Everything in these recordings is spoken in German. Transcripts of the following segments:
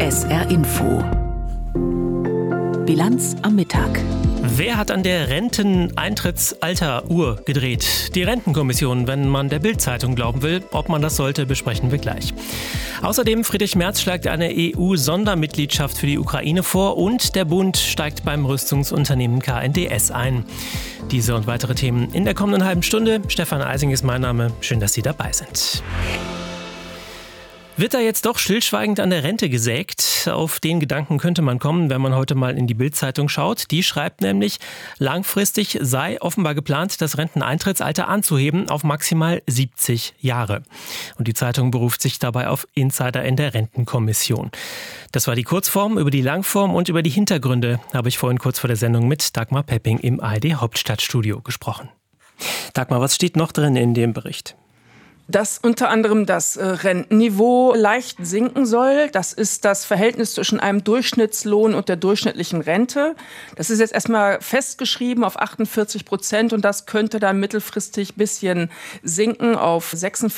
SR Info. Bilanz am Mittag. Wer hat an der Renteneintrittsalter-Uhr gedreht? Die Rentenkommission, wenn man der Bild-Zeitung glauben will. Ob man das sollte, besprechen wir gleich. Außerdem, Friedrich Merz schlägt eine EU-Sondermitgliedschaft für die Ukraine vor und der Bund steigt beim Rüstungsunternehmen KNDS ein. Diese und weitere Themen in der kommenden halben Stunde. Stefan Eising ist mein Name. Schön, dass Sie dabei sind. Wird da jetzt doch stillschweigend an der Rente gesägt? Auf den Gedanken könnte man kommen, wenn man heute mal in die Bild-Zeitung schaut. Die schreibt nämlich, langfristig sei offenbar geplant, das Renteneintrittsalter anzuheben auf maximal 70 Jahre. Und die Zeitung beruft sich dabei auf Insider in der Rentenkommission. Das war die Kurzform. Über die Langform und über die Hintergründe habe ich vorhin kurz vor der Sendung mit Dagmar Pepping im ARD-Hauptstadtstudio gesprochen. Dagmar, was steht noch drin in dem Bericht? Dass unter anderem das Rentenniveau leicht sinken soll. Das ist das Verhältnis zwischen einem Durchschnittslohn und der durchschnittlichen Rente. Das ist jetzt erstmal festgeschrieben auf 48% und das könnte dann mittelfristig ein bisschen sinken auf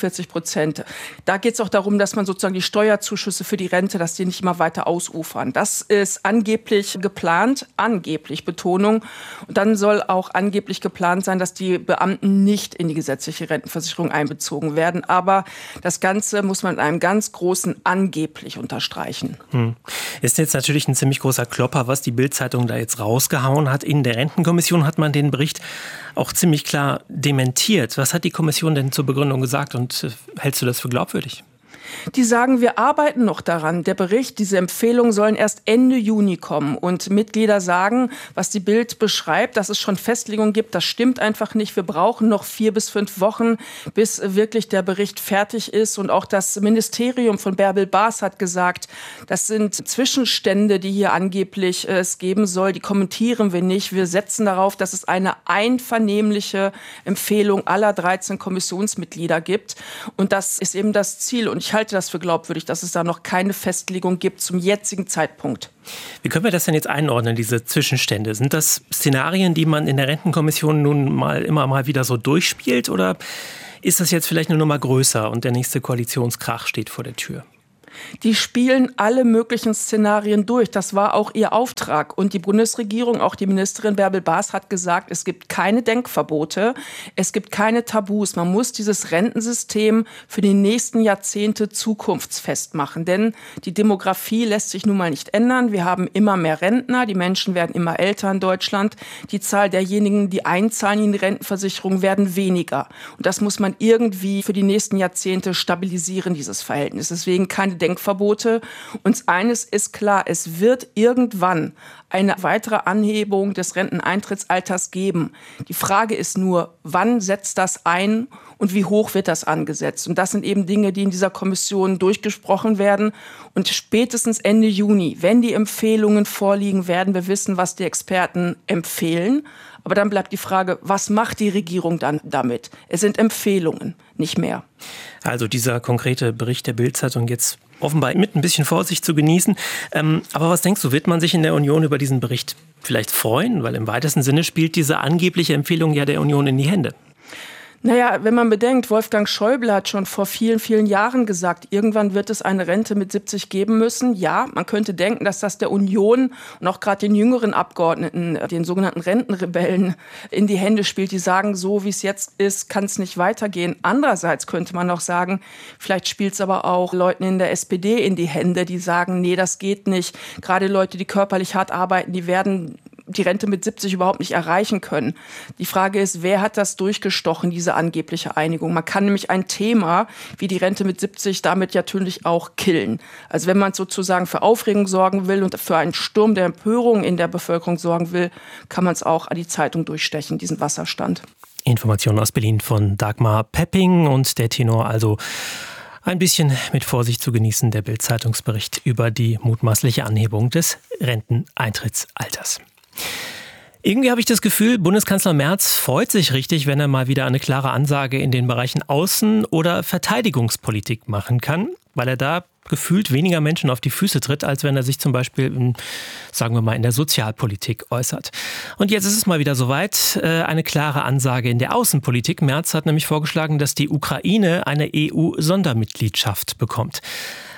46%. Da geht es auch darum, dass man sozusagen die Steuerzuschüsse für die Rente, dass die nicht immer weiter ausufern. Das ist angeblich geplant, angeblich Betonung. Und dann soll auch angeblich geplant sein, dass die Beamten nicht in die gesetzliche Rentenversicherung einbezogen werden. Aber das Ganze muss man mit einem ganz großen angeblich unterstreichen. Ist jetzt natürlich ein ziemlich großer Klopper, was die Bild-Zeitung da jetzt rausgehauen hat. In der Rentenkommission hat man den Bericht auch ziemlich klar dementiert. Was hat die Kommission denn zur Begründung gesagt und hältst du das für glaubwürdig? Die sagen, wir arbeiten noch daran. Der Bericht, diese Empfehlungen sollen erst Ende Juni kommen. Und Mitglieder sagen, was die Bild beschreibt, dass es schon Festlegungen gibt, das stimmt einfach nicht. Wir brauchen noch 4 bis 5 Wochen, bis wirklich der Bericht fertig ist. Und auch das Ministerium von Bärbel Baas hat gesagt, das sind Zwischenstände, die hier angeblich es geben soll. Die kommentieren wir nicht. Wir setzen darauf, dass es eine einvernehmliche Empfehlung aller 13 Kommissionsmitglieder gibt. Und das ist eben das Ziel. Und ich halte das für glaubwürdig, dass es da noch keine Festlegung gibt zum jetzigen Zeitpunkt. Wie können wir das denn jetzt einordnen, diese Zwischenstände? Sind das Szenarien, die man in der Rentenkommission nun immer mal wieder so durchspielt? Oder ist das jetzt vielleicht eine Nummer größer und der nächste Koalitionskrach steht vor der Tür? Die spielen alle möglichen Szenarien durch. Das war auch ihr Auftrag. Und die Bundesregierung, auch die Ministerin Bärbel Baas hat gesagt, es gibt keine Denkverbote, es gibt keine Tabus. Man muss dieses Rentensystem für die nächsten Jahrzehnte zukunftsfest machen. Denn die Demografie lässt sich nun mal nicht ändern. Wir haben immer mehr Rentner, die Menschen werden immer älter in Deutschland. Die Zahl derjenigen, die einzahlen in die Rentenversicherung, werden weniger. Und das muss man irgendwie für die nächsten Jahrzehnte stabilisieren, dieses Verhältnis. Deswegen keine Denkverbote. Und eines ist klar, es wird irgendwann eine weitere Anhebung des Renteneintrittsalters geben. Die Frage ist nur, wann setzt das ein und wie hoch wird das angesetzt? Und das sind eben Dinge, die in dieser Kommission durchgesprochen werden. Und spätestens Ende Juni, wenn die Empfehlungen vorliegen, werden wir wissen, was die Experten empfehlen. Aber dann bleibt die Frage, was macht die Regierung dann damit? Es sind Empfehlungen, nicht mehr. Also dieser konkrete Bericht der Bild-Zeitung jetzt offenbar mit ein bisschen Vorsicht zu genießen. Aber was denkst du, wird man sich in der Union über diesen Bericht vielleicht freuen? Weil im weitesten Sinne spielt diese angebliche Empfehlung ja der Union in die Hände. Naja, wenn man bedenkt, Wolfgang Schäuble hat schon vor vielen, vielen Jahren gesagt, irgendwann wird es eine Rente mit 70 geben müssen. Ja, man könnte denken, dass das der Union und auch gerade den jüngeren Abgeordneten, den sogenannten Rentenrebellen, in die Hände spielt. Die sagen, so wie es jetzt ist, kann es nicht weitergehen. Andererseits könnte man auch sagen, vielleicht spielt es aber auch Leuten in der SPD in die Hände, die sagen, nee, das geht nicht. Gerade Leute, die körperlich hart arbeiten, die werden die Rente mit 70 überhaupt nicht erreichen können. Die Frage ist, wer hat das durchgestochen, diese angebliche Einigung? Man kann nämlich ein Thema wie die Rente mit 70 damit natürlich auch killen. Also wenn man sozusagen für Aufregung sorgen will und für einen Sturm der Empörung in der Bevölkerung sorgen will, kann man es auch an die Zeitung durchstechen, diesen Wasserstand. Informationen aus Berlin von Dagmar Pepping und der Tenor also ein bisschen mit Vorsicht zu genießen, der Bild-Zeitungsbericht über die mutmaßliche Anhebung des Renteneintrittsalters. Irgendwie habe ich das Gefühl, Bundeskanzler Merz freut sich richtig, wenn er mal wieder eine klare Ansage in den Bereichen Außen- oder Verteidigungspolitik machen kann, weil er da gefühlt weniger Menschen auf die Füße tritt, als wenn er sich zum Beispiel, sagen wir mal, in der Sozialpolitik äußert. Und jetzt ist es mal wieder soweit, eine klare Ansage in der Außenpolitik. Merz hat nämlich vorgeschlagen, dass die Ukraine eine EU-Sondermitgliedschaft bekommt.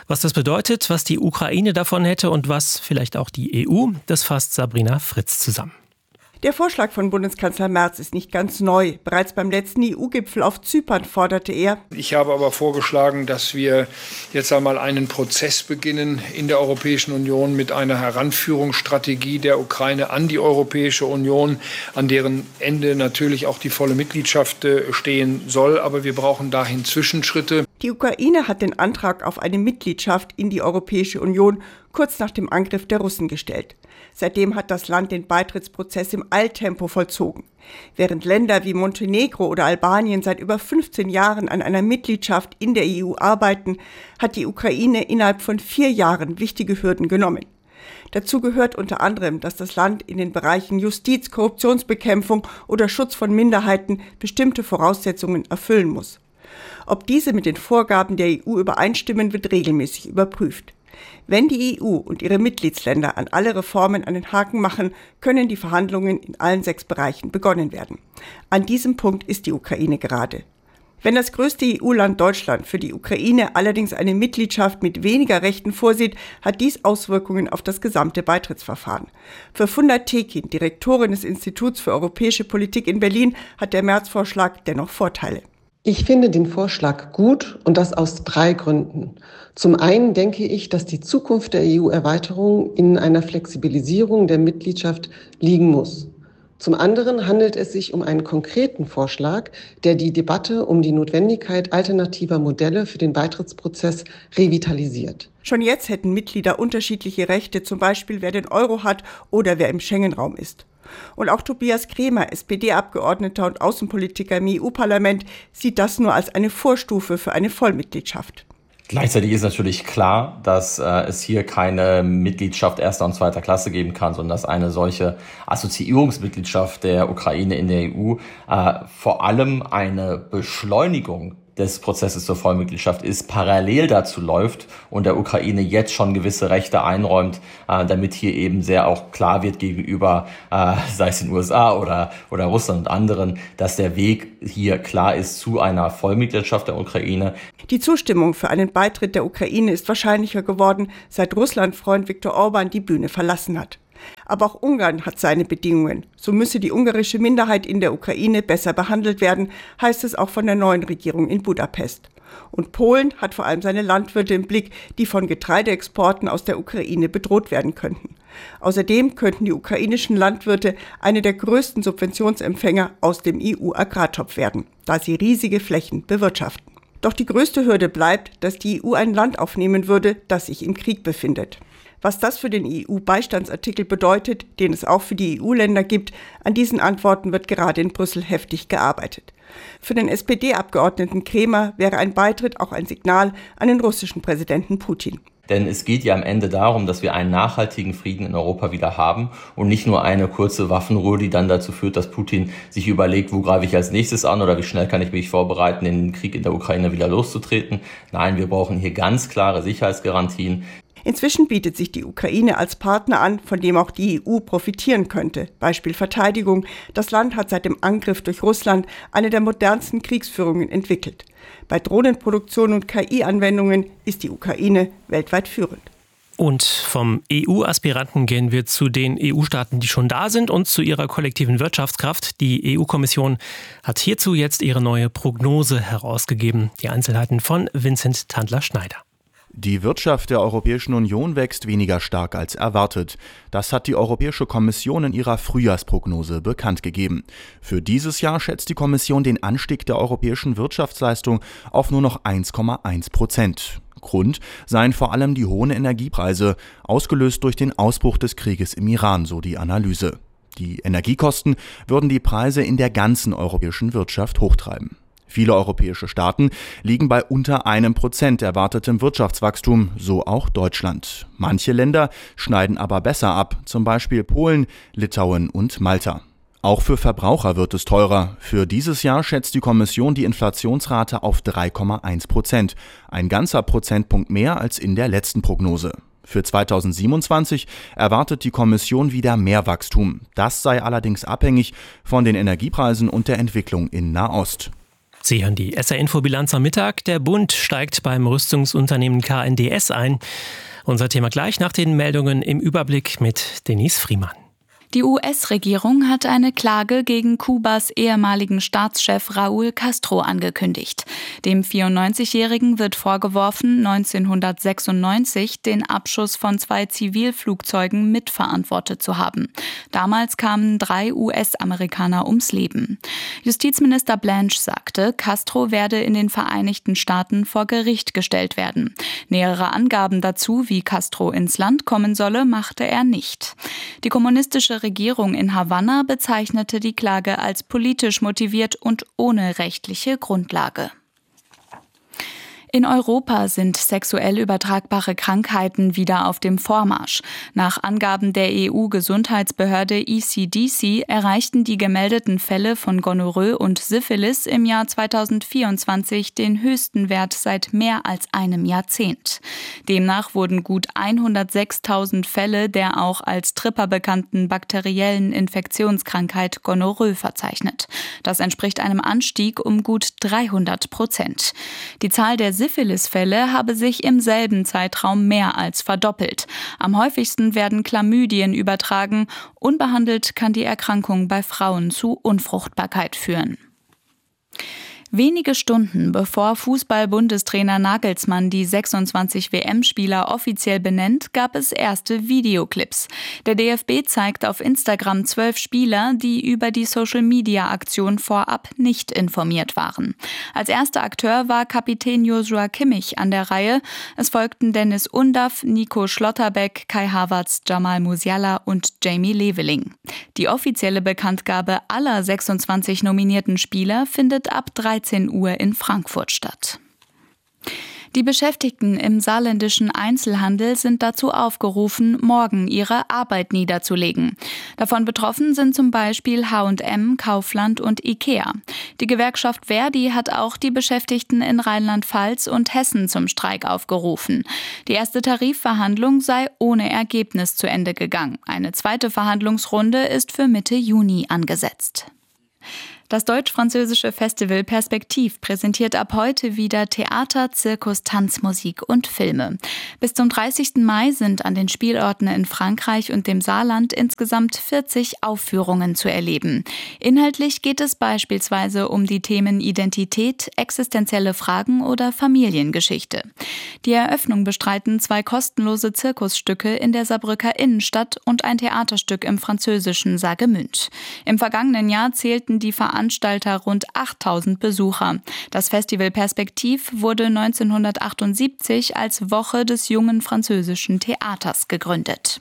Was das bedeutet, was die Ukraine davon hätte und was vielleicht auch die EU, das fasst Sabrina Fritz zusammen. Der Vorschlag von Bundeskanzler Merz ist nicht ganz neu. Bereits beim letzten EU-Gipfel auf Zypern forderte er: Ich habe aber vorgeschlagen, dass wir jetzt einmal einen Prozess beginnen in der Europäischen Union mit einer Heranführungsstrategie der Ukraine an die Europäische Union, an deren Ende natürlich auch die volle Mitgliedschaft stehen soll. Aber wir brauchen dahin Zwischenschritte. Die Ukraine hat den Antrag auf eine Mitgliedschaft in die Europäische Union kurz nach dem Angriff der Russen gestellt. Seitdem hat das Land den Beitrittsprozess im Eiltempo vollzogen. Während Länder wie Montenegro oder Albanien seit über 15 Jahren an einer Mitgliedschaft in der EU arbeiten, hat die Ukraine innerhalb von 4 Jahren wichtige Hürden genommen. Dazu gehört unter anderem, dass das Land in den Bereichen Justiz, Korruptionsbekämpfung oder Schutz von Minderheiten bestimmte Voraussetzungen erfüllen muss. Ob diese mit den Vorgaben der EU übereinstimmen, wird regelmäßig überprüft. Wenn die EU und ihre Mitgliedsländer an alle Reformen einen Haken machen, können die Verhandlungen in allen 6 Bereichen begonnen werden. An diesem Punkt ist die Ukraine gerade. Wenn das größte EU-Land Deutschland für die Ukraine allerdings eine Mitgliedschaft mit weniger Rechten vorsieht, hat dies Auswirkungen auf das gesamte Beitrittsverfahren. Für Funda Tekin, Direktorin des Instituts für europäische Politik in Berlin, hat der Merz-Vorschlag dennoch Vorteile. Ich finde den Vorschlag gut und das aus 3 Gründen. Zum einen denke ich, dass die Zukunft der EU-Erweiterung in einer Flexibilisierung der Mitgliedschaft liegen muss. Zum anderen handelt es sich um einen konkreten Vorschlag, der die Debatte um die Notwendigkeit alternativer Modelle für den Beitrittsprozess revitalisiert. Schon jetzt hätten Mitglieder unterschiedliche Rechte, zum Beispiel wer den Euro hat oder wer im Schengen-Raum ist. Und auch Tobias Kremer, SPD-Abgeordneter und Außenpolitiker im EU-Parlament, sieht das nur als eine Vorstufe für eine Vollmitgliedschaft. Gleichzeitig ist natürlich klar, dass es hier keine Mitgliedschaft erster und zweiter Klasse geben kann, sondern dass eine solche Assoziierungsmitgliedschaft der Ukraine in der EU vor allem eine Beschleunigung des Prozesses zur Vollmitgliedschaft ist, parallel dazu läuft und der Ukraine jetzt schon gewisse Rechte einräumt, damit hier eben sehr auch klar wird gegenüber, sei es den USA oder Russland und anderen, dass der Weg hier klar ist zu einer Vollmitgliedschaft der Ukraine. Die Zustimmung für einen Beitritt der Ukraine ist wahrscheinlicher geworden, seit Russland-Freund Viktor Orban die Bühne verlassen hat. Aber auch Ungarn hat seine Bedingungen. So müsse die ungarische Minderheit in der Ukraine besser behandelt werden, heißt es auch von der neuen Regierung in Budapest. Und Polen hat vor allem seine Landwirte im Blick, die von Getreideexporten aus der Ukraine bedroht werden könnten. Außerdem könnten die ukrainischen Landwirte eine der größten Subventionsempfänger aus dem EU-Agrartopf werden, da sie riesige Flächen bewirtschaften. Doch die größte Hürde bleibt, dass die EU ein Land aufnehmen würde, das sich im Krieg befindet. Was das für den EU-Beistandsartikel bedeutet, den es auch für die EU-Länder gibt, an diesen Antworten wird gerade in Brüssel heftig gearbeitet. Für den SPD-Abgeordneten Kremer wäre ein Beitritt auch ein Signal an den russischen Präsidenten Putin. Denn es geht ja am Ende darum, dass wir einen nachhaltigen Frieden in Europa wieder haben und nicht nur eine kurze Waffenruhe, die dann dazu führt, dass Putin sich überlegt, wo greife ich als nächstes an oder wie schnell kann ich mich vorbereiten, den Krieg in der Ukraine wieder loszutreten. Nein, wir brauchen hier ganz klare Sicherheitsgarantien. Inzwischen bietet sich die Ukraine als Partner an, von dem auch die EU profitieren könnte. Beispiel Verteidigung. Das Land hat seit dem Angriff durch Russland eine der modernsten Kriegsführungen entwickelt. Bei Drohnenproduktion und KI-Anwendungen ist die Ukraine weltweit führend. Und vom EU-Aspiranten gehen wir zu den EU-Staaten, die schon da sind und zu ihrer kollektiven Wirtschaftskraft. Die EU-Kommission hat hierzu jetzt ihre neue Prognose herausgegeben. Die Einzelheiten von Vincent Tandler-Schneider. Die Wirtschaft der Europäischen Union wächst weniger stark als erwartet. Das hat die Europäische Kommission in ihrer Frühjahrsprognose bekannt gegeben. Für dieses Jahr schätzt die Kommission den Anstieg der europäischen Wirtschaftsleistung auf nur noch 1,1%. Grund seien vor allem die hohen Energiepreise, ausgelöst durch den Ausbruch des Krieges im Iran, so die Analyse. Die Energiekosten würden die Preise in der ganzen europäischen Wirtschaft hochtreiben. Viele europäische Staaten liegen bei unter 1% erwartetem Wirtschaftswachstum, so auch Deutschland. Manche Länder schneiden aber besser ab, zum Beispiel Polen, Litauen und Malta. Auch für Verbraucher wird es teurer. Für dieses Jahr schätzt die Kommission die Inflationsrate auf 3,1%, ein ganzer Prozentpunkt mehr als in der letzten Prognose. Für 2027 erwartet die Kommission wieder mehr Wachstum. Das sei allerdings abhängig von den Energiepreisen und der Entwicklung in Nahost. Sie hören die SR-Info-Bilanz am Mittag. Der Bund steigt beim Rüstungsunternehmen KNDS ein. Unser Thema gleich nach den Meldungen im Überblick mit Denise Friemann. Die US-Regierung hat eine Klage gegen Kubas ehemaligen Staatschef Raúl Castro angekündigt. Dem 94-Jährigen wird vorgeworfen, 1996 den Abschuss von 2 Zivilflugzeugen mitverantwortet zu haben. Damals kamen 3 US-Amerikaner ums Leben. Justizminister Blanche sagte, Castro werde in den Vereinigten Staaten vor Gericht gestellt werden. Nähere Angaben dazu, wie Castro ins Land kommen solle, machte er nicht. Die kommunistische Regierung in Havanna bezeichnete die Klage als politisch motiviert und ohne rechtliche Grundlage. In Europa sind sexuell übertragbare Krankheiten wieder auf dem Vormarsch. Nach Angaben der EU-Gesundheitsbehörde ECDC erreichten die gemeldeten Fälle von Gonorrhoe und Syphilis im Jahr 2024 den höchsten Wert seit mehr als einem Jahrzehnt. Demnach wurden gut 106.000 Fälle der auch als Tripper bekannten bakteriellen Infektionskrankheit Gonorrhoe verzeichnet. Das entspricht einem Anstieg um gut 300%. Die Zahl der Syphilis-Fälle habe sich im selben Zeitraum mehr als verdoppelt. Am häufigsten werden Chlamydien übertragen. Unbehandelt kann die Erkrankung bei Frauen zu Unfruchtbarkeit führen. Wenige Stunden bevor Fußball-Bundestrainer Nagelsmann die 26 WM-Spieler offiziell benennt, gab es erste Videoclips. Der DFB zeigt auf Instagram 12 Spieler, die über die Social-Media-Aktion vorab nicht informiert waren. Als erster Akteur war Kapitän Joshua Kimmich an der Reihe. Es folgten Dennis Undaff, Nico Schlotterbeck, Kai Havertz, Jamal Musiala und Jamie Leveling. Die offizielle Bekanntgabe aller 26 nominierten Spieler findet ab 13 Uhr in Frankfurt statt. Die Beschäftigten im saarländischen Einzelhandel sind dazu aufgerufen, morgen ihre Arbeit niederzulegen. Davon betroffen sind zum Beispiel H&M, Kaufland und Ikea. Die Gewerkschaft Verdi hat auch die Beschäftigten in Rheinland-Pfalz und Hessen zum Streik aufgerufen. Die erste Tarifverhandlung sei ohne Ergebnis zu Ende gegangen. Eine zweite Verhandlungsrunde ist für Mitte Juni angesetzt. Das deutsch-französische Festival Perspektiv präsentiert ab heute wieder Theater, Zirkus, Tanz, Musik und Filme. Bis zum 30. Mai sind an den Spielorten in Frankreich und dem Saarland insgesamt 40 Aufführungen zu erleben. Inhaltlich geht es beispielsweise um die Themen Identität, existenzielle Fragen oder Familiengeschichte. Die Eröffnung bestreiten 2 kostenlose Zirkusstücke in der Saarbrücker Innenstadt und ein Theaterstück im französischen Saargemünd. Im vergangenen Jahr zählten die Veranstalter rund 8.000 Besucher. Das Festival Perspektiv wurde 1978 als Woche des jungen französischen Theaters gegründet.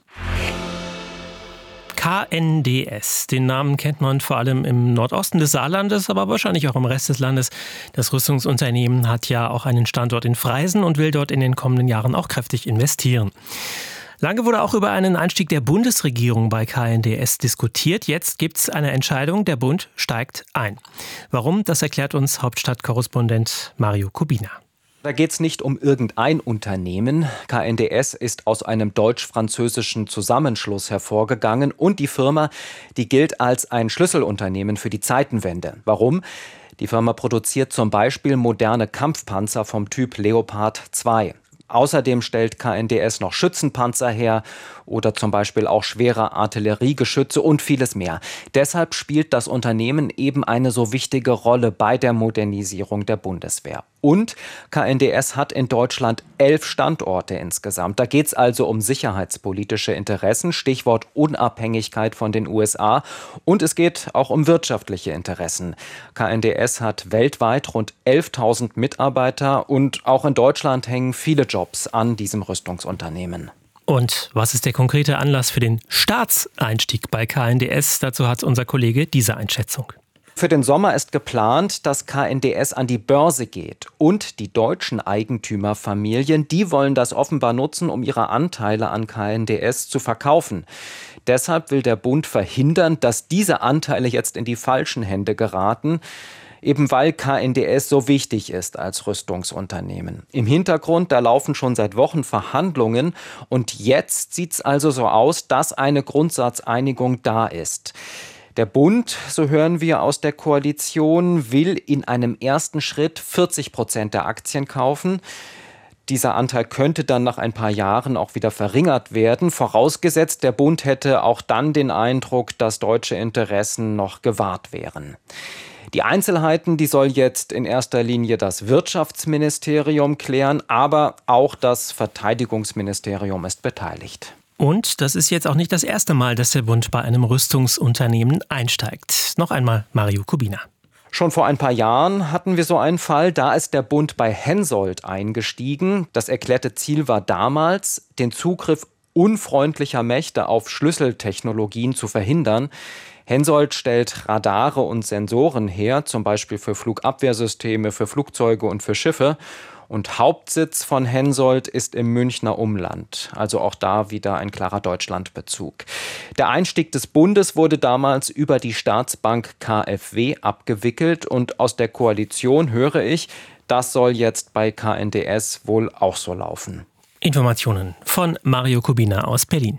KNDS, den Namen kennt man vor allem im Nordosten des Saarlandes, aber wahrscheinlich auch im Rest des Landes. Das Rüstungsunternehmen hat ja auch einen Standort in Freisen und will dort in den kommenden Jahren auch kräftig investieren. Lange wurde auch über einen Einstieg der Bundesregierung bei KNDS diskutiert. Jetzt gibt es eine Entscheidung, der Bund steigt ein. Warum, das erklärt uns Hauptstadtkorrespondent Mario Kubina. Da geht es nicht um irgendein Unternehmen. KNDS ist aus einem deutsch-französischen Zusammenschluss hervorgegangen und die Firma, die gilt als ein Schlüsselunternehmen für die Zeitenwende. Warum? Die Firma produziert zum Beispiel moderne Kampfpanzer vom Typ Leopard 2. Außerdem stellt KNDS noch Schützenpanzer her oder zum Beispiel auch schwere Artilleriegeschütze und vieles mehr. Deshalb spielt das Unternehmen eben eine so wichtige Rolle bei der Modernisierung der Bundeswehr. Und KNDS hat in Deutschland 11 Standorte insgesamt. Da geht es also um sicherheitspolitische Interessen, Stichwort Unabhängigkeit von den USA. Und es geht auch um wirtschaftliche Interessen. KNDS hat weltweit rund 11.000 Mitarbeiter und auch in Deutschland hängen viele Jobs an diesem Rüstungsunternehmen. Und was ist der konkrete Anlass für den Staatseinstieg bei KNDS? Dazu hat unser Kollege diese Einschätzung. Für den Sommer ist geplant, dass KNDS an die Börse geht. Und die deutschen Eigentümerfamilien, die wollen das offenbar nutzen, um ihre Anteile an KNDS zu verkaufen. Deshalb will der Bund verhindern, dass diese Anteile jetzt in die falschen Hände geraten. Eben weil KNDS so wichtig ist als Rüstungsunternehmen. Im Hintergrund, da laufen schon seit Wochen Verhandlungen und jetzt sieht es also so aus, dass eine Grundsatzeinigung da ist. Der Bund, so hören wir aus der Koalition, will in einem ersten Schritt 40% der Aktien kaufen. Dieser Anteil könnte dann nach ein paar Jahren auch wieder verringert werden, vorausgesetzt, der Bund hätte auch dann den Eindruck, dass deutsche Interessen noch gewahrt wären. Die Einzelheiten, die soll jetzt in erster Linie das Wirtschaftsministerium klären, aber auch das Verteidigungsministerium ist beteiligt. Und das ist jetzt auch nicht das erste Mal, dass der Bund bei einem Rüstungsunternehmen einsteigt. Noch einmal Mario Kubina. Schon vor ein paar Jahren hatten wir so einen Fall, da ist der Bund bei Hensoldt eingestiegen. Das erklärte Ziel war damals, den Zugriff unfreundlicher Mächte auf Schlüsseltechnologien zu verhindern. Hensoldt stellt Radare und Sensoren her, zum Beispiel für Flugabwehrsysteme, für Flugzeuge und für Schiffe. Und Hauptsitz von Hensoldt ist im Münchner Umland. Also auch da wieder ein klarer Deutschlandbezug. Der Einstieg des Bundes wurde damals über die Staatsbank KfW abgewickelt. Und aus der Koalition höre ich, das soll jetzt bei KNDS wohl auch so laufen. Informationen von Mario Kubina aus Berlin.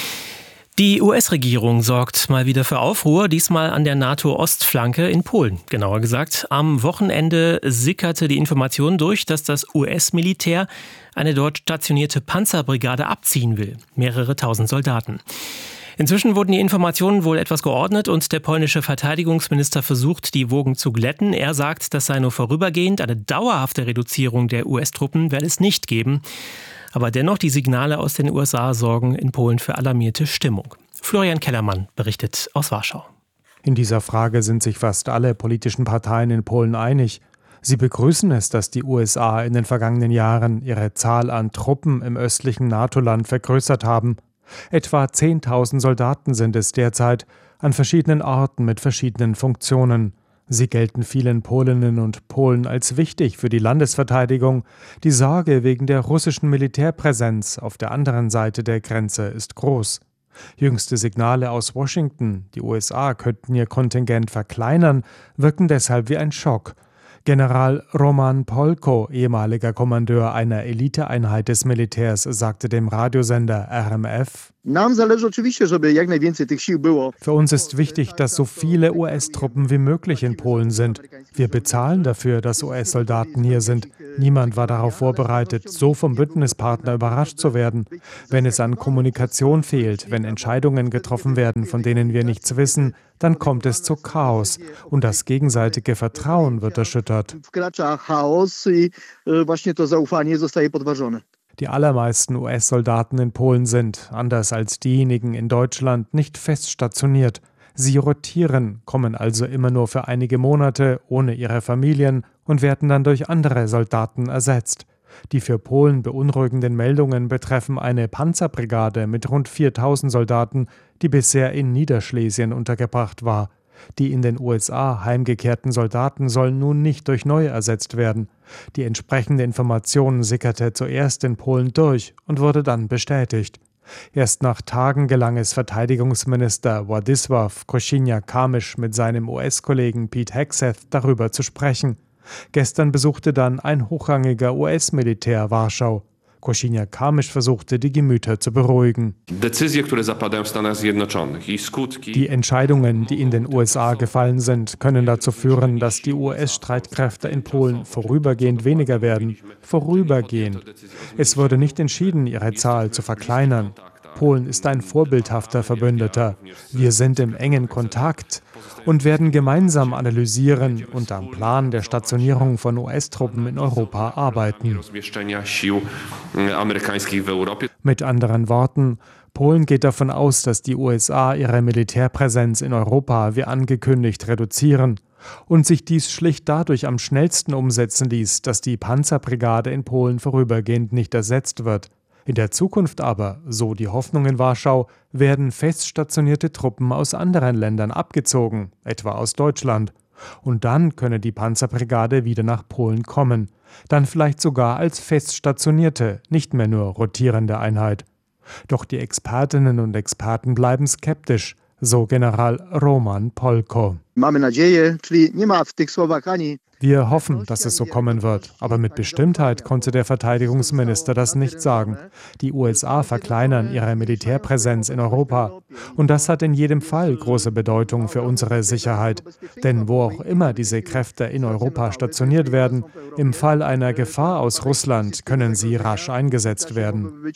Die US-Regierung sorgt mal wieder für Aufruhr, diesmal an der NATO-Ostflanke in Polen. Genauer gesagt, am Wochenende sickerte die Information durch, dass das US-Militär eine dort stationierte Panzerbrigade abziehen will. Mehrere tausend Soldaten. Inzwischen wurden die Informationen wohl etwas geordnet und der polnische Verteidigungsminister versucht, die Wogen zu glätten. Er sagt, das sei nur vorübergehend, eine dauerhafte Reduzierung der US-Truppen werde es nicht geben. Aber dennoch, die Signale aus den USA sorgen in Polen für alarmierte Stimmung. Florian Kellermann berichtet aus Warschau. In dieser Frage sind sich fast alle politischen Parteien in Polen einig. Sie begrüßen es, dass die USA in den vergangenen Jahren ihre Zahl an Truppen im östlichen NATO-Land vergrößert haben. Etwa 10.000 Soldaten sind es derzeit, an verschiedenen Orten mit verschiedenen Funktionen. Sie gelten vielen Polinnen und Polen als wichtig für die Landesverteidigung. Die Sorge wegen der russischen Militärpräsenz auf der anderen Seite der Grenze ist groß. Jüngste Signale aus Washington, die USA könnten ihr Kontingent verkleinern, wirken deshalb wie ein Schock. General Roman Polko, ehemaliger Kommandeur einer Eliteeinheit des Militärs, sagte dem Radiosender RMF: Für uns ist wichtig, dass so viele US-Truppen wie möglich in Polen sind. Wir bezahlen dafür, dass US-Soldaten hier sind. Niemand war darauf vorbereitet, so vom Bündnispartner überrascht zu werden. Wenn es an Kommunikation fehlt, wenn Entscheidungen getroffen werden, von denen wir nichts wissen, dann kommt es zu Chaos und das gegenseitige Vertrauen wird erschüttert. Die allermeisten US-Soldaten in Polen sind, anders als diejenigen in Deutschland, nicht fest stationiert. Sie rotieren, kommen also immer nur für einige Monate ohne ihre Familien und werden dann durch andere Soldaten ersetzt. Die für Polen beunruhigenden Meldungen betreffen eine Panzerbrigade mit rund 4.000 Soldaten, die bisher in Niederschlesien untergebracht war. Die in den USA heimgekehrten Soldaten sollen nun nicht durch neue ersetzt werden. Die entsprechende Information sickerte zuerst in Polen durch und wurde dann bestätigt. Erst nach Tagen gelang es Verteidigungsminister Władysław Kosiniak-Kamysz mit seinem US-Kollegen Pete Hegseth darüber zu sprechen. Gestern besuchte dann ein hochrangiger US-Militär Warschau. Kosiniak-Kamysz versuchte, die Gemüter zu beruhigen. Die Entscheidungen, die in den USA gefallen sind, können dazu führen, dass die US-Streitkräfte in Polen vorübergehend weniger werden. Vorübergehend. Es wurde nicht entschieden, ihre Zahl zu verkleinern. Polen ist ein vorbildhafter Verbündeter. Wir sind im engen Kontakt und werden gemeinsam analysieren und am Plan der Stationierung von US-Truppen in Europa arbeiten. Mit anderen Worten, Polen geht davon aus, dass die USA ihre Militärpräsenz in Europa wie angekündigt reduzieren und sich dies schlicht dadurch am schnellsten umsetzen ließ, dass die Panzerbrigade in Polen vorübergehend nicht ersetzt wird. In der Zukunft aber, so die Hoffnung in Warschau, werden fest stationierte Truppen aus anderen Ländern abgezogen, etwa aus Deutschland. Und dann könne die Panzerbrigade wieder nach Polen kommen. Dann vielleicht sogar als fest stationierte, nicht mehr nur rotierende Einheit. Doch die Expertinnen und Experten bleiben skeptisch, so General Roman Polko. Wir hoffen, dass es so kommen wird, aber mit Bestimmtheit konnte der Verteidigungsminister das nicht sagen. Die USA verkleinern ihre Militärpräsenz in Europa. Und das hat in jedem Fall große Bedeutung für unsere Sicherheit. Denn wo auch immer diese Kräfte in Europa stationiert werden, im Fall einer Gefahr aus Russland können sie rasch eingesetzt werden.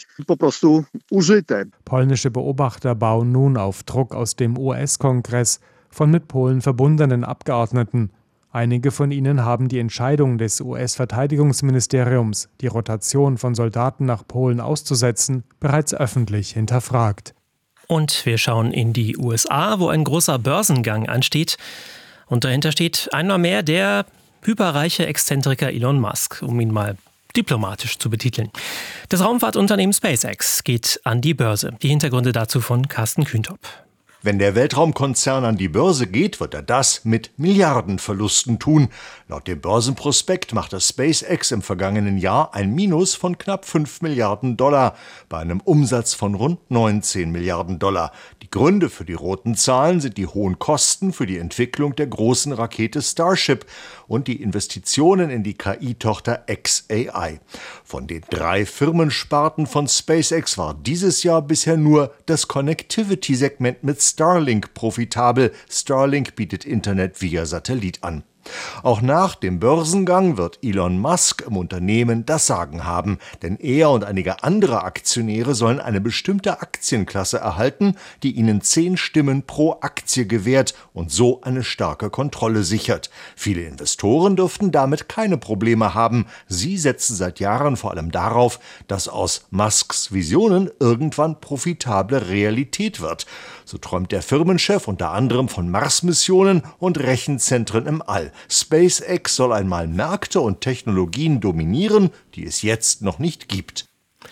Polnische Beobachter bauen nun auf Druck aus dem US-Kongress von mit Polen verbundenen Abgeordneten. Einige von ihnen haben die Entscheidung des US-Verteidigungsministeriums, die Rotation von Soldaten nach Polen auszusetzen, bereits öffentlich hinterfragt. Und wir schauen in die USA, wo ein großer Börsengang ansteht. Und dahinter steht einmal mehr der hyperreiche Exzentriker Elon Musk, um ihn mal diplomatisch zu betiteln. Das Raumfahrtunternehmen SpaceX geht an die Börse. Die Hintergründe dazu von Carsten Kühntop. Wenn der Weltraumkonzern an die Börse geht, wird er das mit Milliardenverlusten tun. Laut dem Börsenprospekt machte SpaceX im vergangenen Jahr ein Minus von knapp 5 Milliarden Dollar bei einem Umsatz von rund 19 Milliarden Dollar. Die Gründe für die roten Zahlen sind die hohen Kosten für die Entwicklung der großen Rakete Starship und die Investitionen in die KI-Tochter xAI. Von den 3 Firmensparten von SpaceX war dieses Jahr bisher nur das Connectivity-Segment mit Starlink profitabel. Starlink bietet Internet via Satellit an. Auch nach dem Börsengang wird Elon Musk im Unternehmen das Sagen haben, denn er und einige andere Aktionäre sollen eine bestimmte Aktienklasse erhalten, die ihnen 10 Stimmen pro Aktie gewährt und so eine starke Kontrolle sichert. Viele Investoren dürften damit keine Probleme haben. Sie setzen seit Jahren vor allem darauf, dass aus Musks Visionen irgendwann profitable Realität wird. So träumt der Firmenchef unter anderem von Mars-Missionen und Rechenzentren im All. SpaceX soll einmal Märkte und Technologien dominieren, die es jetzt noch nicht gibt.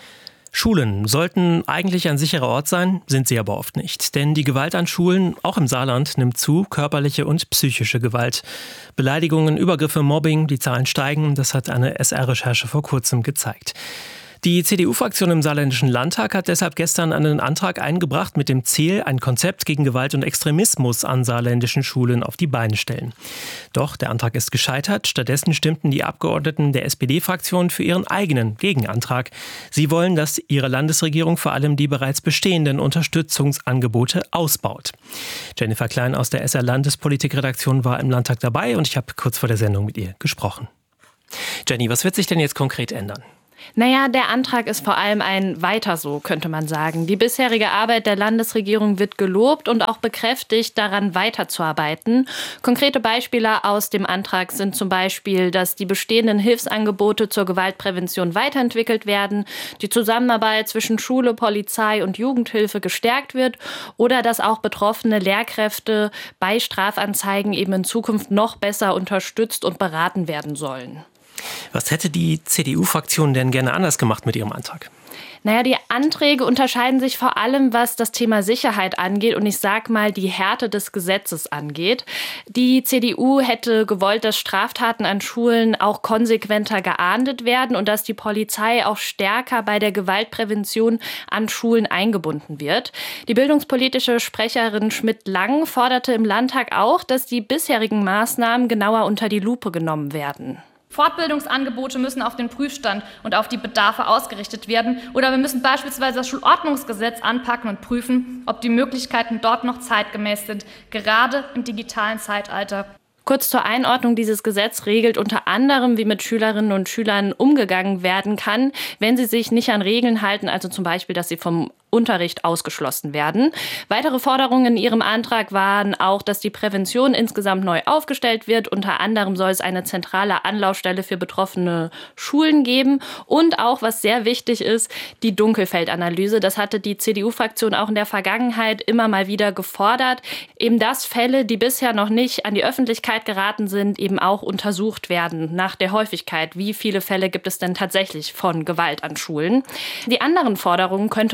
Schulen sollten eigentlich ein sicherer Ort sein, sind sie aber oft nicht. Denn die Gewalt an Schulen, auch im Saarland, nimmt zu, körperliche und psychische Gewalt. Beleidigungen, Übergriffe, Mobbing, die Zahlen steigen, das hat eine SR-Recherche vor kurzem gezeigt. Die CDU-Fraktion im Saarländischen Landtag hat deshalb gestern einen Antrag eingebracht mit dem Ziel, ein Konzept gegen Gewalt und Extremismus an saarländischen Schulen auf die Beine stellen. Doch der Antrag ist gescheitert. Stattdessen stimmten die Abgeordneten der SPD-Fraktion für ihren eigenen Gegenantrag. Sie wollen, dass ihre Landesregierung vor allem die bereits bestehenden Unterstützungsangebote ausbaut. Jennifer Klein aus der SR-Landespolitik-Redaktion war im Landtag dabei und ich habe kurz vor der Sendung mit ihr gesprochen. Jenny, was wird sich denn jetzt konkret ändern? Naja, der Antrag ist vor allem ein Weiter so, könnte man sagen. Die bisherige Arbeit der Landesregierung wird gelobt und auch bekräftigt, daran weiterzuarbeiten. Konkrete Beispiele aus dem Antrag sind zum Beispiel, dass die bestehenden Hilfsangebote zur Gewaltprävention weiterentwickelt werden, die Zusammenarbeit zwischen Schule, Polizei und Jugendhilfe gestärkt wird oder dass auch betroffene Lehrkräfte bei Strafanzeigen eben in Zukunft noch besser unterstützt und beraten werden sollen. Was hätte die CDU-Fraktion denn gerne anders gemacht mit ihrem Antrag? Naja, die Anträge unterscheiden sich vor allem, was das Thema Sicherheit angeht und ich sag mal die Härte des Gesetzes angeht. Die CDU hätte gewollt, dass Straftaten an Schulen auch konsequenter geahndet werden und dass die Polizei auch stärker bei der Gewaltprävention an Schulen eingebunden wird. Die bildungspolitische Sprecherin Schmidt-Lang forderte im Landtag auch, dass die bisherigen Maßnahmen genauer unter die Lupe genommen werden. Fortbildungsangebote müssen auf den Prüfstand und auf die Bedarfe ausgerichtet werden. Oder wir müssen beispielsweise das Schulordnungsgesetz anpacken und prüfen, ob die Möglichkeiten dort noch zeitgemäß sind, gerade im digitalen Zeitalter. Kurz zur Einordnung, dieses Gesetz regelt unter anderem, wie mit Schülerinnen und Schülern umgegangen werden kann, wenn sie sich nicht an Regeln halten, also zum Beispiel, dass sie vom Unterricht ausgeschlossen werden. Weitere Forderungen in ihrem Antrag waren auch, dass die Prävention insgesamt neu aufgestellt wird. Unter anderem soll es eine zentrale Anlaufstelle für betroffene Schulen geben. Und auch, was sehr wichtig ist, die Dunkelfeldanalyse. Das hatte die CDU-Fraktion auch in der Vergangenheit immer mal wieder gefordert. Eben dass Fälle, die bisher noch nicht an die Öffentlichkeit geraten sind, eben auch untersucht werden nach der Häufigkeit. Wie viele Fälle gibt es denn tatsächlich von Gewalt an Schulen? Die anderen Forderungen könnte man sagen,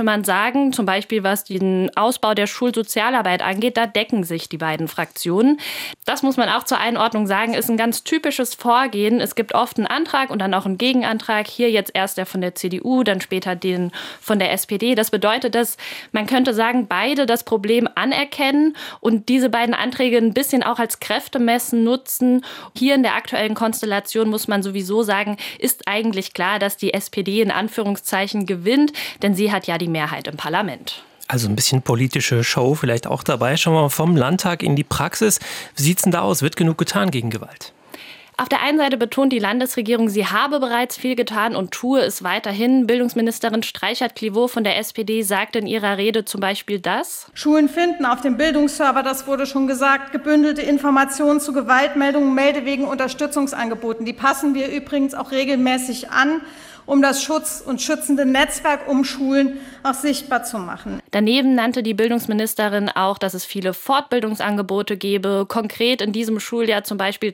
sagen, zum Beispiel was den Ausbau der Schulsozialarbeit angeht, da decken sich die beiden Fraktionen. Das muss man auch zur Einordnung sagen, ist ein ganz typisches Vorgehen. Es gibt oft einen Antrag und dann auch einen Gegenantrag. Hier jetzt erst der von der CDU, dann später den von der SPD. Das bedeutet, dass man könnte sagen, beide das Problem anerkennen und diese beiden Anträge ein bisschen auch als Kräftemessen nutzen. Hier in der aktuellen Konstellation muss man sowieso sagen, ist eigentlich klar, dass die SPD in Anführungszeichen gewinnt, denn sie hat ja die Mehrheit im Parlament. Also ein bisschen politische Show vielleicht auch dabei. Schauen wir mal vom Landtag in die Praxis. Wie sieht es denn da aus? Wird genug getan gegen Gewalt? Auf der einen Seite betont die Landesregierung, sie habe bereits viel getan und tue es weiterhin. Bildungsministerin Streichert-Clivaux von der SPD sagte in ihrer Rede zum Beispiel das: Schulen finden auf dem Bildungsserver, das wurde schon gesagt, gebündelte Informationen zu Gewaltmeldungen, Meldewegen, Unterstützungsangeboten. Die passen wir übrigens auch regelmäßig an, um das Schutz- und schützende Netzwerk um Schulen auch sichtbar zu machen. Daneben nannte die Bildungsministerin auch, dass es viele Fortbildungsangebote gebe. Konkret in diesem Schuljahr zum Beispiel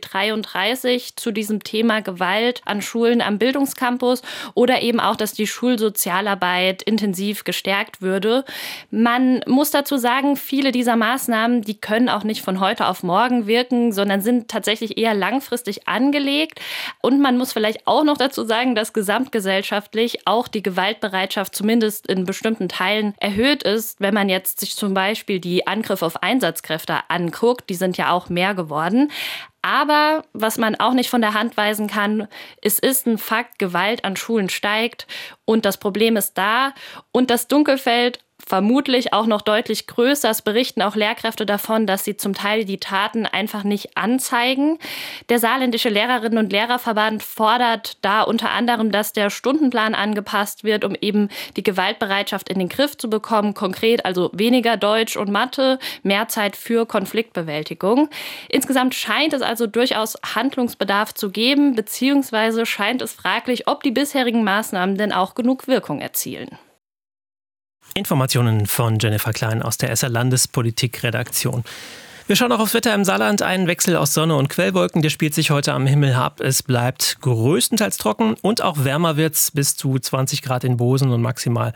33 zu diesem Thema Gewalt an Schulen am Bildungscampus oder eben auch, dass die Schulsozialarbeit intensiv gestärkt würde. Man muss dazu sagen, viele dieser Maßnahmen, die können auch nicht von heute auf morgen wirken, sondern sind tatsächlich eher langfristig angelegt. Und man muss vielleicht auch noch dazu sagen, dass gesamtgesellschaftlich auch die Gewaltbereitschaft zumindest in bestimmten Teilen erhöht ist. Wenn man jetzt sich zum Beispiel die Angriffe auf Einsatzkräfte anguckt, die sind ja auch mehr geworden. Aber was man auch nicht von der Hand weisen kann, es ist ein Fakt, Gewalt an Schulen steigt und das Problem ist da und das Dunkelfeld vermutlich auch noch deutlich größer. Es berichten auch Lehrkräfte davon, dass sie zum Teil die Taten einfach nicht anzeigen. Der Saarländische Lehrerinnen- und Lehrerverband fordert da unter anderem, dass der Stundenplan angepasst wird, um eben die Gewaltbereitschaft in den Griff zu bekommen. Konkret also weniger Deutsch und Mathe, mehr Zeit für Konfliktbewältigung. Insgesamt scheint es also durchaus Handlungsbedarf zu geben, beziehungsweise scheint es fraglich, ob die bisherigen Maßnahmen denn auch genug Wirkung erzielen. Informationen von Jennifer Klein aus der SR Landespolitik-Redaktion. Wir schauen auch aufs Wetter im Saarland. Ein Wechsel aus Sonne und Quellwolken, der spielt sich heute am Himmel ab. Es bleibt größtenteils trocken und auch wärmer wird's. Bis zu 20 Grad in Bosen und maximal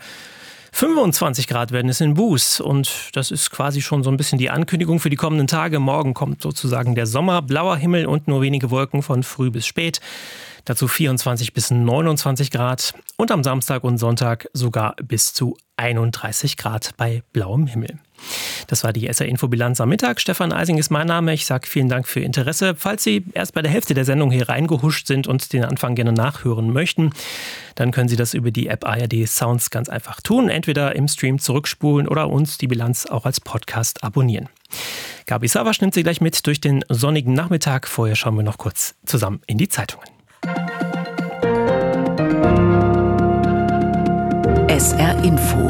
25 Grad werden es in Buß. Und das ist quasi schon so ein bisschen die Ankündigung für die kommenden Tage. Morgen kommt sozusagen der Sommer, blauer Himmel und nur wenige Wolken von früh bis spät. Dazu 24 bis 29 Grad und am Samstag und Sonntag sogar bis zu 31 Grad bei blauem Himmel. Das war die SR-Info-Bilanz am Mittag. Stefan Eising ist mein Name. Ich sage vielen Dank für Ihr Interesse. Falls Sie erst bei der Hälfte der Sendung hier reingehuscht sind und den Anfang gerne nachhören möchten, dann können Sie das über die App ARD Sounds ganz einfach tun. Entweder im Stream zurückspulen oder uns die Bilanz auch als Podcast abonnieren. Gabi Savasch nimmt Sie gleich mit durch den sonnigen Nachmittag. Vorher schauen wir noch kurz zusammen in die Zeitungen. SR Info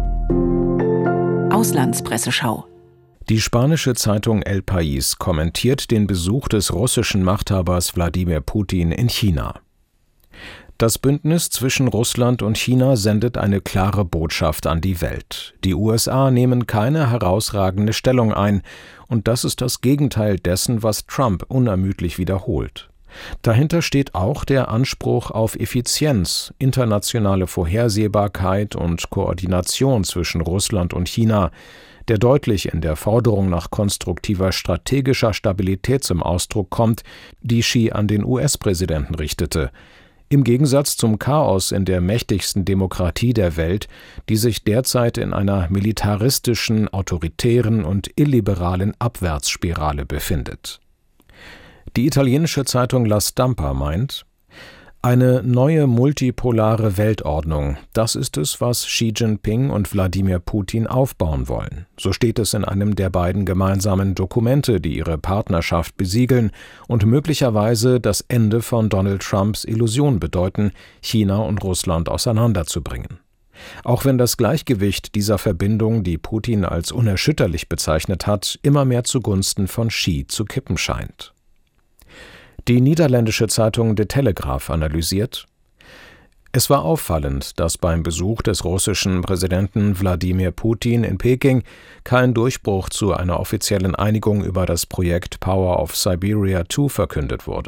Auslandspresseschau. Die spanische Zeitung El País kommentiert den Besuch des russischen Machthabers Wladimir Putin in China. Das Bündnis zwischen Russland und China sendet eine klare Botschaft an die Welt. Die USA nehmen keine herausragende Stellung ein, und das ist das Gegenteil dessen, was Trump unermüdlich wiederholt. Dahinter steht auch der Anspruch auf Effizienz, internationale Vorhersehbarkeit und Koordination zwischen Russland und China, der deutlich in der Forderung nach konstruktiver strategischer Stabilität zum Ausdruck kommt, die Xi an den US-Präsidenten richtete. Im Gegensatz zum Chaos in der mächtigsten Demokratie der Welt, die sich derzeit in einer militaristischen, autoritären und illiberalen Abwärtsspirale befindet. Die italienische Zeitung La Stampa meint, eine neue multipolare Weltordnung, das ist es, was Xi Jinping und Wladimir Putin aufbauen wollen. So steht es in einem der beiden gemeinsamen Dokumente, die ihre Partnerschaft besiegeln und möglicherweise das Ende von Donald Trumps Illusion bedeuten, China und Russland auseinanderzubringen. Auch wenn das Gleichgewicht dieser Verbindung, die Putin als unerschütterlich bezeichnet hat, immer mehr zugunsten von Xi zu kippen scheint. Die niederländische Zeitung De Telegraaf analysiert: Es war auffallend, dass beim Besuch des russischen Präsidenten Wladimir Putin in Peking kein Durchbruch zu einer offiziellen Einigung über das Projekt Power of Siberia II verkündet wurde.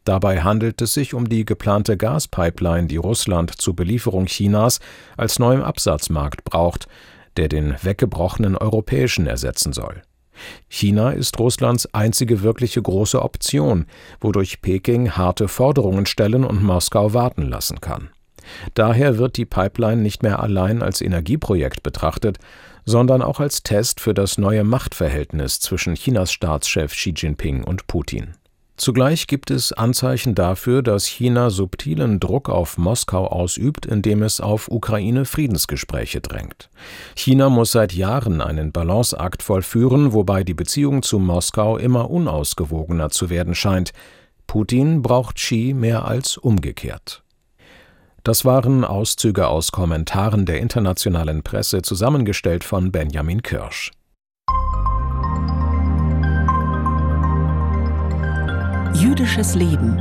Dabei handelt es sich um die geplante Gaspipeline, die Russland zur Belieferung Chinas als neuem Absatzmarkt braucht, der den weggebrochenen europäischen ersetzen soll. China ist Russlands einzige wirkliche große Option, wodurch Peking harte Forderungen stellen und Moskau warten lassen kann. Daher wird die Pipeline nicht mehr allein als Energieprojekt betrachtet, sondern auch als Test für das neue Machtverhältnis zwischen Chinas Staatschef Xi Jinping und Putin. Zugleich gibt es Anzeichen dafür, dass China subtilen Druck auf Moskau ausübt, indem es auf Ukraine-Friedensgespräche drängt. China muss seit Jahren einen Balanceakt vollführen, wobei die Beziehung zu Moskau immer unausgewogener zu werden scheint. Putin braucht Xi mehr als umgekehrt. Das waren Auszüge aus Kommentaren der internationalen Presse, zusammengestellt von Benjamin Kirsch. Jüdisches Leben.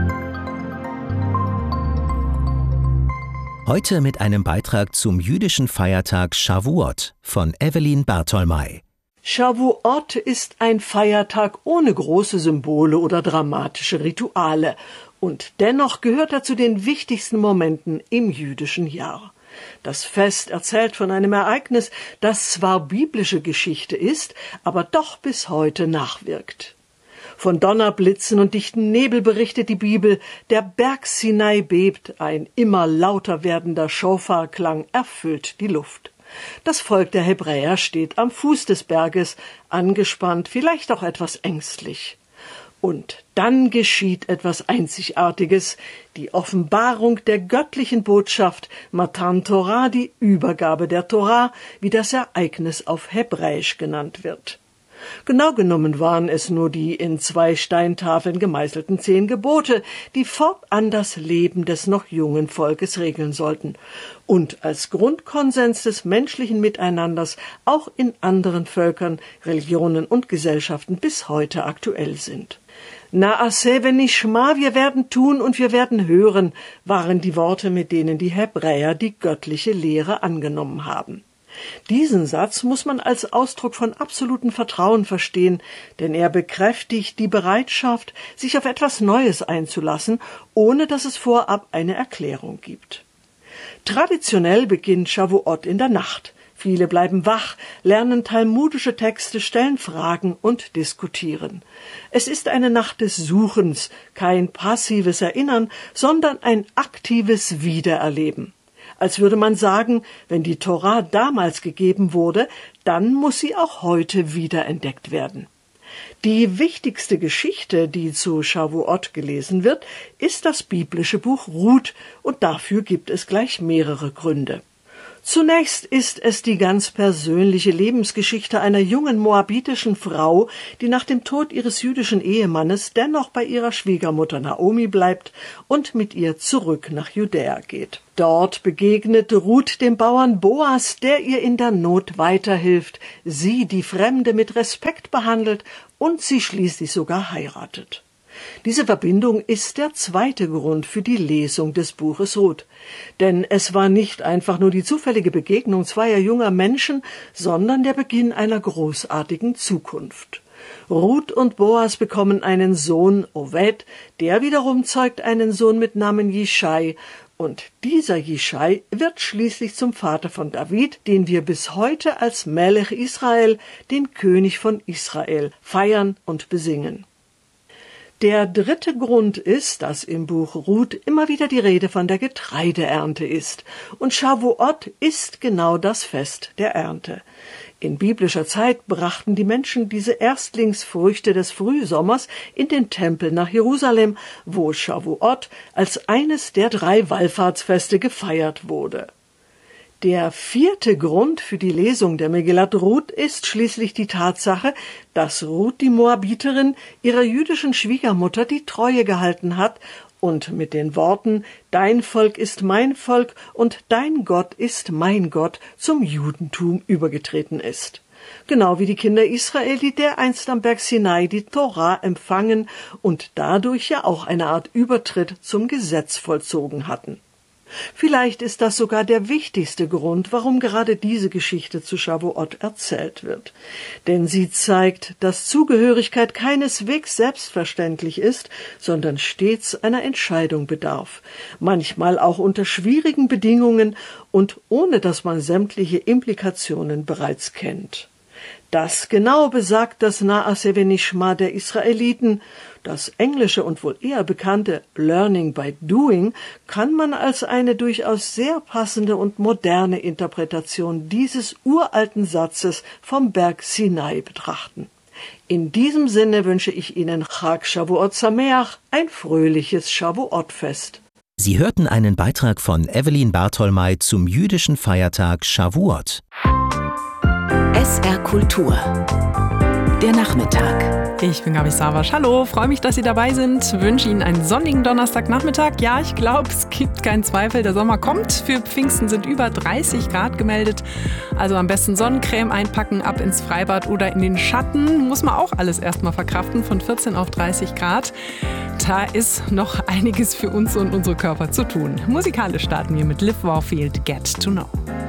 Heute mit einem Beitrag zum jüdischen Feiertag Shavuot von Evelyn Bartolmei. Shavuot ist ein Feiertag ohne große Symbole oder dramatische Rituale. Und dennoch gehört er zu den wichtigsten Momenten im jüdischen Jahr. Das Fest erzählt von einem Ereignis, das zwar biblische Geschichte ist, aber doch bis heute nachwirkt. Von Donnerblitzen und dichtem Nebel berichtet die Bibel, der Berg Sinai bebt, ein immer lauter werdender Schofarklang erfüllt die Luft. Das Volk der Hebräer steht am Fuß des Berges, angespannt, vielleicht auch etwas ängstlich. Und dann geschieht etwas Einzigartiges, die Offenbarung der göttlichen Botschaft, Matan Torah, die Übergabe der Torah, wie das Ereignis auf Hebräisch genannt wird. Genau genommen waren es nur die in 2 Steintafeln gemeißelten 10 Gebote, die fortan das Leben des noch jungen Volkes regeln sollten und als Grundkonsens des menschlichen Miteinanders auch in anderen Völkern, Religionen und Gesellschaften bis heute aktuell sind. Na'aseh v'nishma, wir werden tun und wir werden hören, waren die Worte, mit denen die Hebräer die göttliche Lehre angenommen haben. Diesen Satz muss man als Ausdruck von absolutem Vertrauen verstehen, denn er bekräftigt die Bereitschaft, sich auf etwas Neues einzulassen, ohne dass es vorab eine Erklärung gibt. Traditionell beginnt Shavuot in der Nacht. Viele bleiben wach, lernen talmudische Texte, stellen Fragen und diskutieren. Es ist eine Nacht des Suchens, kein passives Erinnern, sondern ein aktives Wiedererleben. Als würde man sagen, wenn die Torah damals gegeben wurde, dann muss sie auch heute wiederentdeckt werden. Die wichtigste Geschichte, die zu Shavuot gelesen wird, ist das biblische Buch Ruth, und dafür gibt es gleich mehrere Gründe. Zunächst ist es die ganz persönliche Lebensgeschichte einer jungen moabitischen Frau, die nach dem Tod ihres jüdischen Ehemannes dennoch bei ihrer Schwiegermutter Naomi bleibt und mit ihr zurück nach Judäa geht. Dort begegnet Ruth dem Bauern Boas, der ihr in der Not weiterhilft, sie, die Fremde, mit Respekt behandelt und sie schließlich sogar heiratet. Diese Verbindung ist der zweite Grund für die Lesung des Buches Ruth. Denn es war nicht einfach nur die zufällige Begegnung zweier junger Menschen, sondern der Beginn einer großartigen Zukunft. Ruth und Boas bekommen einen Sohn, Oved, der wiederum zeugt einen Sohn mit Namen Jischai. Und dieser Jischai wird schließlich zum Vater von David, den wir bis heute als Melech Israel, den König von Israel, feiern und besingen. Der dritte Grund ist, dass im Buch Ruth immer wieder die Rede von der Getreideernte ist. Und Shavuot ist genau das Fest der Ernte. In biblischer Zeit brachten die Menschen diese Erstlingsfrüchte des Frühsommers in den Tempel nach Jerusalem, wo Shavuot als eines der 3 Wallfahrtsfeste gefeiert wurde. Der vierte Grund für die Lesung der Megillat Ruth ist schließlich die Tatsache, dass Ruth, die Moabiterin, ihrer jüdischen Schwiegermutter die Treue gehalten hat und mit den Worten »Dein Volk ist mein Volk und dein Gott ist mein Gott« zum Judentum übergetreten ist. Genau wie die Kinder Israel, die dereinst am Berg Sinai die Torah empfangen und dadurch ja auch eine Art Übertritt zum Gesetz vollzogen hatten. Vielleicht ist das sogar der wichtigste Grund, warum gerade diese Geschichte zu Shavuot erzählt wird. Denn sie zeigt, dass Zugehörigkeit keineswegs selbstverständlich ist, sondern stets einer Entscheidung bedarf. Manchmal auch unter schwierigen Bedingungen und ohne dass man sämtliche Implikationen bereits kennt. Das genau besagt das Na'aseh V'Nishma der Israeliten. Das englische und wohl eher bekannte Learning by Doing kann man als eine durchaus sehr passende und moderne Interpretation dieses uralten Satzes vom Berg Sinai betrachten. In diesem Sinne wünsche ich Ihnen Chag Shavuot Sameach, ein fröhliches Shavuot-Fest. Sie hörten einen Beitrag von Evelyn Bartholmai zum jüdischen Feiertag Shavuot. SR Kultur. Der Nachmittag. Ich bin Gabi Savasch. Hallo, freue mich, dass Sie dabei sind. Wünsche Ihnen einen sonnigen Donnerstagnachmittag. Ja, ich glaube, es gibt keinen Zweifel, der Sommer kommt. Für Pfingsten sind über 30 Grad gemeldet. Also am besten Sonnencreme einpacken, ab ins Freibad oder in den Schatten. Muss man auch alles erstmal verkraften, von 14 auf 30 Grad. Da ist noch einiges für uns und unsere Körper zu tun. Musikalisch starten wir mit Liv Warfield, Get to Know.